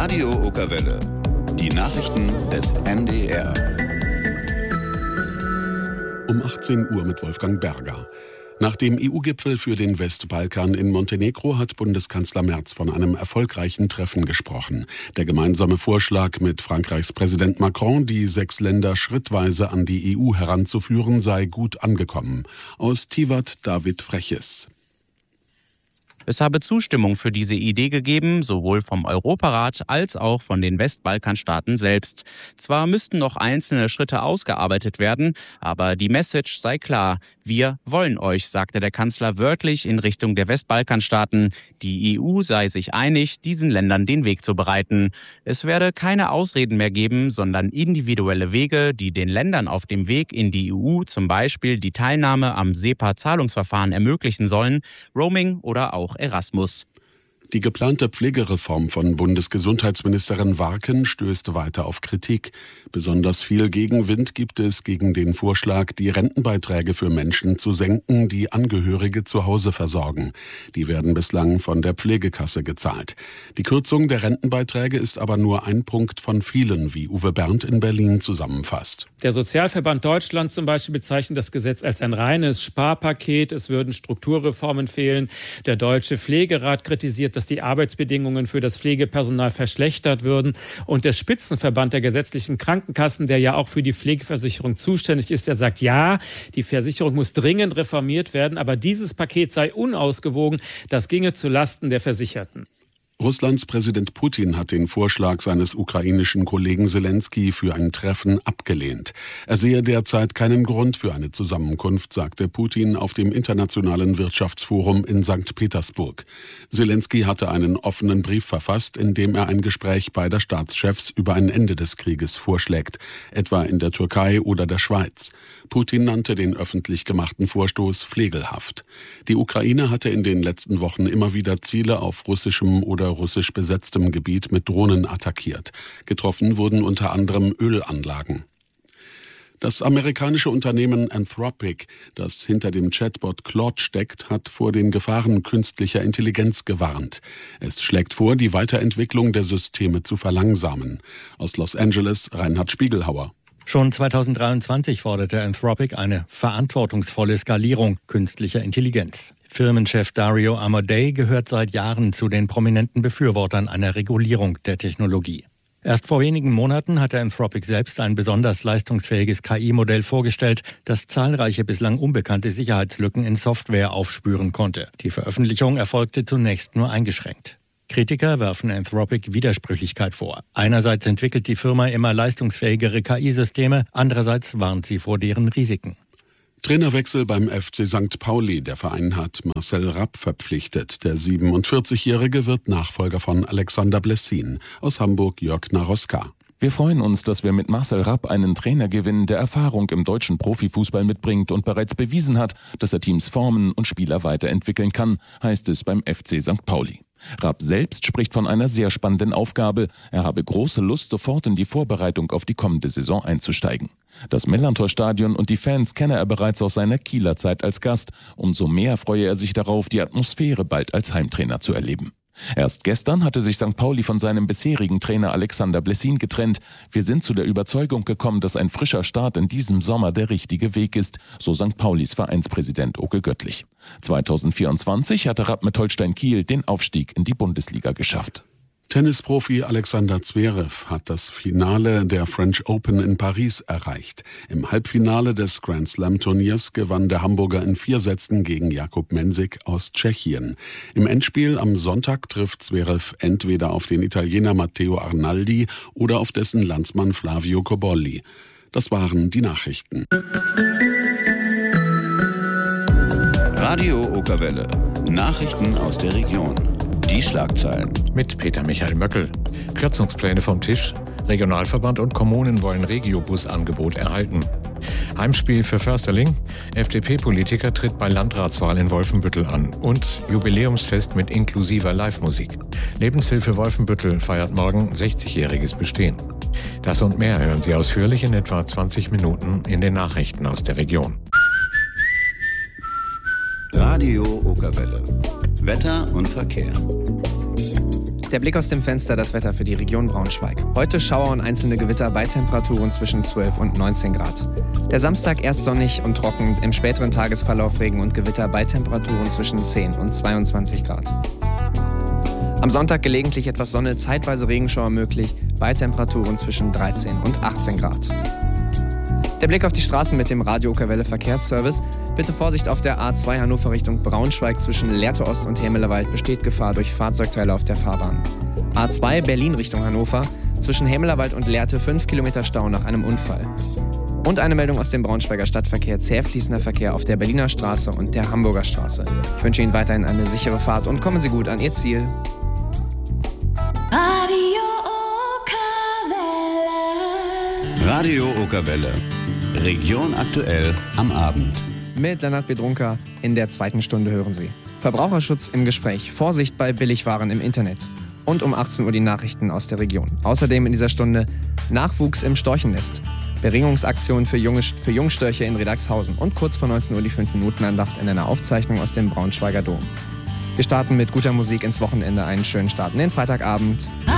Radio Okerwelle. Die Nachrichten des NDR. Um 18 Uhr mit Wolfgang Berger. Nach dem EU-Gipfel für den Westbalkan in Montenegro hat Bundeskanzler Merz von einem erfolgreichen Treffen gesprochen. Der gemeinsame Vorschlag mit Frankreichs Präsident Macron, die 6 Länder schrittweise an die EU heranzuführen, sei gut angekommen. Aus Tivat David Freches. Es habe Zustimmung für diese Idee gegeben, sowohl vom Europarat als auch von den Westbalkanstaaten selbst. Zwar müssten noch einzelne Schritte ausgearbeitet werden, aber die Message sei klar. Wir wollen euch, sagte der Kanzler wörtlich in Richtung der Westbalkanstaaten. Die EU sei sich einig, diesen Ländern den Weg zu bereiten. Es werde keine Ausreden mehr geben, sondern individuelle Wege, die den Ländern auf dem Weg in die EU zum Beispiel die Teilnahme am SEPA-Zahlungsverfahren ermöglichen sollen, Roaming oder auch Erasmus. Die geplante Pflegereform von Bundesgesundheitsministerin Warken stößt weiter auf Kritik. Besonders viel Gegenwind gibt es gegen den Vorschlag, die Rentenbeiträge für Menschen zu senken, die Angehörige zu Hause versorgen. Die werden bislang von der Pflegekasse gezahlt. Die Kürzung der Rentenbeiträge ist aber nur ein Punkt von vielen, wie Uwe Berndt in Berlin zusammenfasst. Der Sozialverband Deutschland zum Beispiel bezeichnet das Gesetz als ein reines Sparpaket. Es würden Strukturreformen fehlen. Der Deutsche Pflegerat kritisiert, dass die Arbeitsbedingungen für das Pflegepersonal verschlechtert würden. Und der Spitzenverband der gesetzlichen Krankenkassen, der ja auch für die Pflegeversicherung zuständig ist, der sagt, ja, die Versicherung muss dringend reformiert werden, aber dieses Paket sei unausgewogen, das ginge zu Lasten der Versicherten. Russlands Präsident Putin hat den Vorschlag seines ukrainischen Kollegen Selenskyj für ein Treffen abgelehnt. Er sehe derzeit keinen Grund für eine Zusammenkunft, sagte Putin auf dem Internationalen Wirtschaftsforum in St. Petersburg. Selenskyj hatte einen offenen Brief verfasst, in dem er ein Gespräch beider Staatschefs über ein Ende des Krieges vorschlägt, etwa in der Türkei oder der Schweiz. Putin nannte den öffentlich gemachten Vorstoß flegelhaft. Die Ukraine hatte in den letzten Wochen immer wieder Ziele auf russischem oder russisch besetztem Gebiet mit Drohnen attackiert. Getroffen wurden unter anderem Ölanlagen. Das amerikanische Unternehmen Anthropic, das hinter dem Chatbot Claude steckt, hat vor den Gefahren künstlicher Intelligenz gewarnt. Es schlägt vor, die Weiterentwicklung der Systeme zu verlangsamen. Aus Los Angeles Reinhard Spiegelhauer. Schon 2023 forderte Anthropic eine verantwortungsvolle Skalierung künstlicher Intelligenz. Firmenchef Dario Amodei gehört seit Jahren zu den prominenten Befürwortern einer Regulierung der Technologie. Erst vor wenigen Monaten hatte Anthropic selbst ein besonders leistungsfähiges KI-Modell vorgestellt, das zahlreiche bislang unbekannte Sicherheitslücken in Software aufspüren konnte. Die Veröffentlichung erfolgte zunächst nur eingeschränkt. Kritiker werfen Anthropic Widersprüchlichkeit vor. Einerseits entwickelt die Firma immer leistungsfähigere KI-Systeme, andererseits warnt sie vor deren Risiken. Trainerwechsel beim FC St. Pauli. Der Verein hat Marcel Rapp verpflichtet. Der 47-Jährige wird Nachfolger von Alexander Blessin. Aus Hamburg Jörg Naroska. Wir freuen uns, dass wir mit Marcel Rapp einen Trainer gewinnen, der Erfahrung im deutschen Profifußball mitbringt und bereits bewiesen hat, dass er Teams formen und Spieler weiterentwickeln kann, heißt es beim FC St. Pauli. Rapp selbst spricht von einer sehr spannenden Aufgabe. Er habe große Lust, sofort in die Vorbereitung auf die kommende Saison einzusteigen. Das Mellerntor-Stadion und die Fans kenne er bereits aus seiner Kieler Zeit als Gast. Umso mehr freue er sich darauf, die Atmosphäre bald als Heimtrainer zu erleben. Erst gestern hatte sich St. Pauli von seinem bisherigen Trainer Alexander Blessin getrennt. Wir sind zu der Überzeugung gekommen, dass ein frischer Start in diesem Sommer der richtige Weg ist, so St. Paulis Vereinspräsident Oke Göttlich. 2024 hatte Rapp mit Holstein Kiel den Aufstieg in die Bundesliga geschafft. Tennisprofi Alexander Zverev hat das Finale der French Open in Paris erreicht. Im Halbfinale des Grand Slam Turniers gewann der Hamburger in 4 Sätzen gegen Jakub Mensik aus Tschechien. Im Endspiel am Sonntag trifft Zverev entweder auf den Italiener Matteo Arnaldi oder auf dessen Landsmann Flavio Cobolli. Das waren die Nachrichten. Radio Okerwelle. Nachrichten aus der Region. Die Schlagzeilen. Mit Peter Michael Möckel. Kürzungspläne vom Tisch. Regionalverband und Kommunen wollen Regiobus-Angebot erhalten. Heimspiel für Försterling. FDP-Politiker tritt bei Landratswahl in Wolfenbüttel an. Und Jubiläumsfest mit inklusiver Live-Musik. Lebenshilfe Wolfenbüttel feiert morgen 60-jähriges Bestehen. Das und mehr hören Sie ausführlich in etwa 20 Minuten in den Nachrichten aus der Region. Radio Okerwelle. Wetter und Verkehr. Der Blick aus dem Fenster, das Wetter für die Region Braunschweig. Heute Schauer und einzelne Gewitter bei Temperaturen zwischen 12 und 19 Grad. Der Samstag erst sonnig und trocken, im späteren Tagesverlauf Regen und Gewitter bei Temperaturen zwischen 10 und 22 Grad. Am Sonntag gelegentlich etwas Sonne, zeitweise Regenschauer möglich, bei Temperaturen zwischen 13 und 18 Grad. Der Blick auf die Straßen mit dem Radio Okerwelle Verkehrsservice. Bitte Vorsicht auf der A2 Hannover Richtung Braunschweig zwischen Lehrte Ost und Hemelewald besteht Gefahr durch Fahrzeugteile auf der Fahrbahn. A2 Berlin Richtung Hannover zwischen Hemelewald und Lehrte 5 Kilometer Stau nach einem Unfall. Und eine Meldung aus dem Braunschweiger Stadtverkehr, zäh fließender Verkehr auf der Berliner Straße und der Hamburger Straße. Ich wünsche Ihnen weiterhin eine sichere Fahrt und kommen Sie gut an Ihr Ziel. Radio Okerwelle. Region aktuell am Abend. Mit Lennart Bedrunker in der zweiten Stunde hören Sie Verbraucherschutz im Gespräch, Vorsicht bei Billigwaren im Internet. Und um 18 Uhr die Nachrichten aus der Region. Außerdem in dieser Stunde Nachwuchs im Storchennest, Beringungsaktion für Jungstörche in Riedagshausen und kurz vor 19 Uhr die 5-Minuten-Andacht in einer Aufzeichnung aus dem Braunschweiger Dom. Wir starten mit guter Musik ins Wochenende, einen schönen Start in den Freitagabend.